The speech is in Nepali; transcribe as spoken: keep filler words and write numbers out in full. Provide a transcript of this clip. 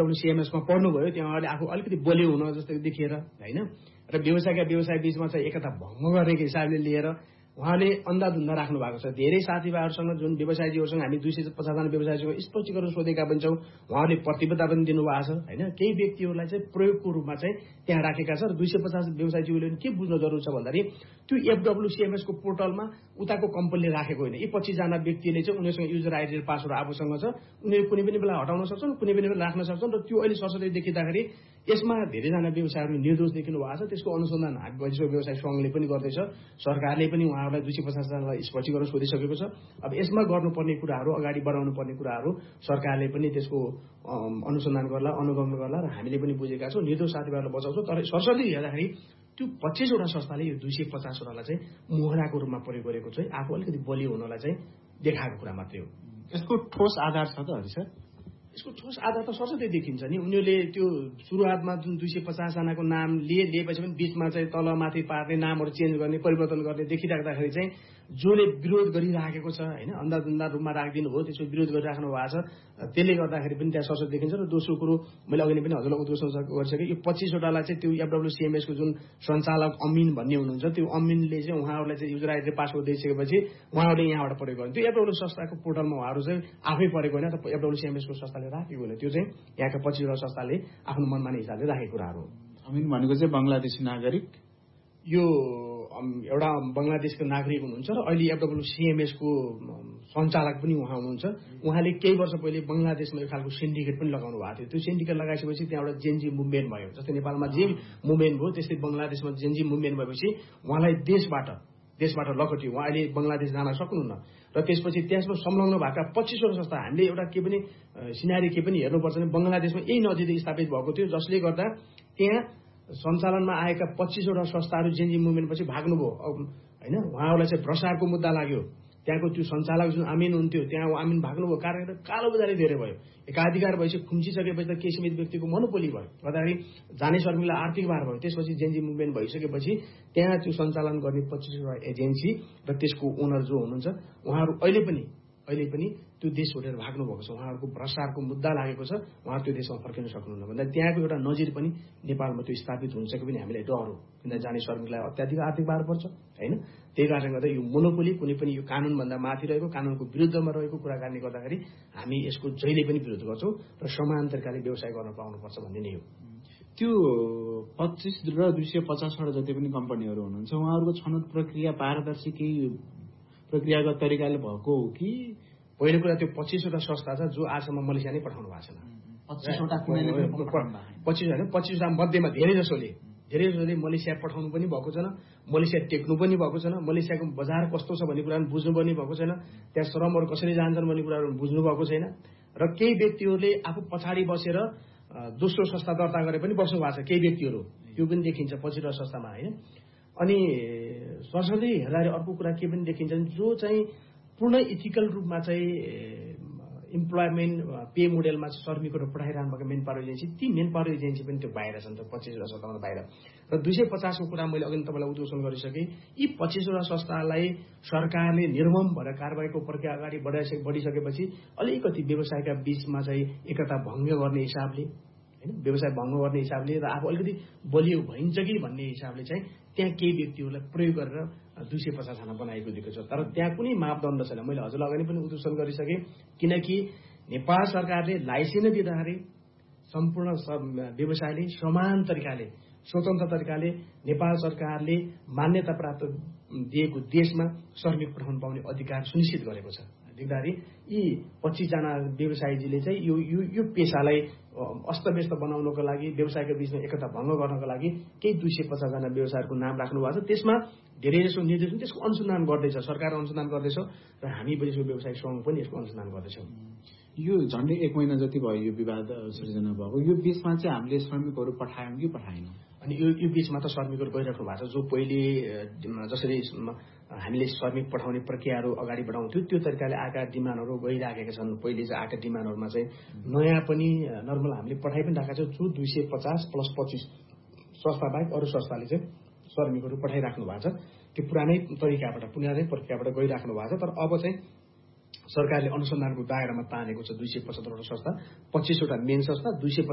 एफडब्ल्युसिएमएसमा पढ्नुभयो त्यहाँ उहाँले आफू अलिकति बलियो हुन जस्तो देखिएर होइन र व्यवसायका व्यवसाय बीचमा चाहिँ एकता भङ्ग गरेको हिसाबले लिएर उहाँले अन्धाधुन्दा राख्नु भएको छ। धेरै साथीभाइहरूसँग जुन व्यवसायीहरूसँग हामी दुई सय पचासजना व्यवसायीसँग स्पष्टीकरण सोधेका पनि छौँ, उहाँले प्रतिबद्धता पनि दिनुभएको छ होइन। केही व्यक्तिहरूलाई चाहिँ प्रयोगको रूपमा चाहिँ त्यहाँ राखेका छ र दुई सय पचास व्यवसायीहरूले के बुझ्न जरुरी छ भन्दाखेरि त्यो एफडब्ल्युसिएमएसको पोर्टलमा उताको कम्पनीले राखेको होइन। यी पच्चीसजना व्यक्तिले चाहिँ उनीहरूसँग युजर आइडी र पासवर्ड आफूसँग छ, उनीहरू कुनै पनि बेला हटाउन सक्छन्, कुनै पनि बेला राख्न सक्छन् र त्यो अहिले सरसर्ती देखिँदाखेरि यसमा धेरैजना व्यवसायहरू निर्दोष देखिनु भएको छ। त्यसको अनुसन्धान हामी वैश्विक व्यवसाय सङ्घले पनि गर्दैछ, सरकारले पनि उहाँहरूलाई दुई सय पचासजनालाई स्पष्टीकरण सोधिसकेको छ। अब यसमा गर्नुपर्ने कुराहरू, अगाडि बढाउनु पर्ने कुराहरू सरकारले पनि त्यसको अनुसन्धान गर्ला, अनुगमन गर्ला र हामीले पनि बुझेका छौँ, निर्दोष साथीभाइहरूलाई बचाउँछौँ। तर सरसर्ती हेर्दाखेरि त्यो पच्चीसवटा संस्थाले यो दुई सय पचासवटालाई चाहिँ मोहराको रूपमा प्रयोग गरेको चाहिँ आफू अलिकति बलियो हुनलाई चाहिँ देखाएको कुरा मात्रै हो। यसको ठोस आधार छ त हरि सर? यसको ठोस आधार त सरसर्ती देखिन्छ नि। उनीहरूले त्यो सुरुवातमा जुन दुई सय पचासजनाको नाम लिए लिएपछि पनि बिचमा चाहिँ तल माथि पार्ने, नामहरू चेन्ज गर्ने, परिवर्तन गर्ने देखिराख्दाखेरि चाहिँ जसले विरोध गरिराखेको छ होइन, अन्धाधुन्दा रूपमा राखिदिनु भयो, त्यसको विरोध गरिराख्नु भएको छ, त्यसले गर्दाखेरि पनि त्यहाँ सरसर्ती देखिन्छ। र दोस्रो कुरो मैले अघि नै पनि हजुरलाई उद्घोषण गरिसकेँ, यो पच्चीसवटालाई चाहिँ त्यो एफडब्ल्युसिएमएसको जुन सञ्चालक अमिन भन्ने हुनुहुन्छ, त्यो अमिनले चाहिँ उहाँहरूलाई चाहिँ युजर आइडी पासवर्ड दिइसकेपछि उहाँहरूले यहाँबाट प्रयोग गर्नु। त्यो एफडब्ल्यू संस्थाको पोर्टलमा उहाँहरू चाहिँ आफै परेको होइन, एफडब्ल्युसिएमएसको संस्थाले राखेको होइन, त्यो चाहिँ यहाँका पच्चीसवटा संस्थाले आफ्नो मनमाने हिसाबले राखेको कुराहरू हो। अमिन भनेको चाहिँ बङ्गलादेशी नागरिक, यो एउटा बङ्गलादेशको नागरिक हुनुहुन्छ र अहिले एफडब्ल्युसिएमएसको सञ्चालक पनि उहाँ हुनुहुन्छ। उहाँले केही वर्ष पहिले बङ्गलादेशमा यो खालको सिन्डिकेट पनि लगाउनु भएको थियो। त्यो सिन्डिकेट लगाइसकेपछि त्यहाँ एउटा जेन्जी मुभमेन्ट भयो, जस्तै नेपालमा जे मुभमेन्ट भयो त्यस्तै बङ्गलादेशमा जेन्जी मुभमेन्ट भएपछि उहाँलाई देशबाट देशबाट लकटियो, उहाँ अहिले बङ्गलादेश जान सक्नुहुन्न। र त्यसपछि त्यसमा संलग्न भएका पच्चीसवटा संस्था हामीले एउटा के पनि सिनारी के पनि हेर्नुपर्छ भने बङ्गलादेशमा यही नजिकै स्थापित भएको थियो, जसले गर्दा त्यहाँ सञ्चालनमा आएका पच्चीसवटा संस्थाहरू जेन्जी मुभमेन्टपछि भाग्नुभयो होइन। उहाँहरूलाई चाहिँ भ्रष्टाचारको मुद्दा लाग्यो, त्यहाँको त्यो सञ्चालक जुन अमिन हुन्थ्यो त्यहाँ अमिन भाग्नुभयो, कारण कालो बजारी धेरै भयो, एकाधिकार भएपछि खुम्चिसकेपछि त केही सीमित व्यक्तिको मोनोपोली भयो, गर्दाखेरि जाने शर्मिला आर्थिक भार भयो। त्यसपछि जेन्जी मुभमेन्ट भइसकेपछि त्यहाँ त्यो सञ्चालन गर्ने पच्चीसवटा एजेन्सी र त्यसको ओनर जो हुनुहुन्छ उहाँहरू अहिले पनि अहिले पनि त्यो देश छोडेर भाग्नु भएको छ। उहाँहरूको भ्रष्टाचारको मुद्दा लागेको छ, उहाँ त्यो देशमा फर्किन सक्नुहुन्न भन्दा त्यहाँको एउटा नजिर पनि नेपालमा त्यो स्थापित हुन्छ कि पनि हामीलाई डर हो, किन जाने श्रमिकलाई अत्याधिक आर्थिक भार पर्छ होइन। त्यही कारणले गर्दा यो मोनोपोली कुनै पनि यो कानुनभन्दा माथि रहेको, कानुनको विरुद्धमा रहेको कुरा कारणले गर्दाखेरि हामी यसको जहिले पनि विरोध गर्छौँ र समान तरिकाले व्यवसाय गर्न पाउनुपर्छ भन्ने नै हो। त्यो पच्चिस र दुई सय पचासवटा जति पनि कम्पनीहरू हुनुहुन्छ उहाँहरूको छनौट प्रक्रिया पारदर्शी केही प्रक्रियागत तरिकाले भएको हो कि? पहिलो कुरा त्यो पच्चीसवटा संस्था छ जो आजसम्म मलेसिया नै पठाउनु भएको छैन। पच्चीसवटा पच्चिस होइन पच्चिसवटा मध्येमा धेरै जसोले धेरै जसोले मलेसिया पठाउनु पनि भएको छैन, मलेसिया टेक्नु पनि भएको छैन, मलेसियाको बजार कस्तो छ भन्ने कुरा बुझ्नु पनि भएको छैन, त्यहाँ श्रमहरू कसरी जान्छन् भन्ने कुराहरू बुझ्नु भएको छैन। र केही व्यक्तिहरूले आफू पछाडि बसेर दोस्रो संस्था दर्ता गरे पनि बस्नु भएको छ केही व्यक्तिहरू, त्यो पनि देखिन्छ पछिल्लो संस्थामा होइन। अनि सरसर्ती हेर्दाखेरि अर्को कुरा के पनि देखिन्छ जो चाहिँ पूर्ण इथिकल रूपमा चाहिँ इम्प्लोइमेन्ट पे मोडेलमा श्रमिकहरू पठाइरहनु भएको मेन पावर एजेन्सी, ती मेन पावर एजेन्सी पनि त्यो बाहिर छन्, त्यो पच्चिसवटा संस्थामा बाहिर। र दुई सय पचासको कुरा मैले अघि तपाईँलाई उद्घोषण गरिसकेँ, यी पच्चिसवटा संस्थालाई सरकारले निर्मम भएर कारबाहीको प्रक्रिया अगाडि बढाइसके बढिसकेपछि अलिकति व्यवसायका बीचमा चाहिँ एकता भङ्ग गर्ने हिसाबले होइन, व्यवसाय भङ्ग गर्ने हिसाबले र आफू अलिकति बलियो भइन्छ कि भन्ने हिसाबले चाहिँ त्यहाँ केही व्यक्तिहरूलाई प्रयोग गरेर दुई सय पचासजना बनाएको दिएको छ। तर त्यहाँ कुनै मापदण्ड छैन। मैले हजुरलाई अगाडि पनि उद्घोषण गरिसकेँ, किनकि नेपाल सरकारले लाइसेन्स दिँदाखेरि सम्पूर्ण व्यवसायले समान तरिकाले स्वतन्त्र तरिकाले नेपाल सरकारले मान्यता प्राप्त दिएको देशमा श्रमिक पठाउन पाउने अधिकार सुनिश्चित गरेको छ। देख्दाखेरि यी पच्चीसजना व्यवसायीजीले चाहिँ यो यो यो पेसालाई अस्तव्यस्त बनाउनको लागि, व्यवसायको बीचमा एकता भङ्ग गर्नको लागि केही दुई सय पचासजना व्यवसायहरूको नाम राख्नु भएको छ। त्यसमा धेरै जसो निर्देशन त्यसको अनुसन्धान गर्दैछ, सरकार अनुसन्धान गर्दैछ र हामी वैश्विक व्यवसाय सङ्घ पनि यसको अनुसन्धान गर्दैछौँ। यो झन्डै एक महिना जति भयो यो विवाद सृजना भएको, यो बीचमा चाहिँ हामीले श्रमिकहरू पठायौँ कि पठाएनौँ? अनि यो यो बीचमा त श्रमिकहरू गइराख्नु भएको छ, जो पहिले जसरी हामीले श्रमिक पठाउने प्रक्रियाहरू अगाडि बढाउँथ्यो त्यो तरिकाले आएका डिमान्डहरू गइराखेका छन्। पहिले चाहिँ आएका डिमान्डहरूमा चाहिँ नयाँ पनि नर्मल हामीले पठाइ पनि राखेका छौँ, जो दुई सय पचास प्लस पच्चिस संस्था बाहेक अरू संस्थाले चाहिँ श्रमिकहरू पठाइराख्नु भएको छ। त्यो पुरानै तरिकाबाट पुरानै प्रक्रियाबाट गइराख्नु भएको छ। तर अब चाहिँ सरकारले अनुसन्धानको दायरामा तानेको छ दुई सय पचहत्तरवटा संस्था, पच्चिसवटा मेन संस्था, दुई सय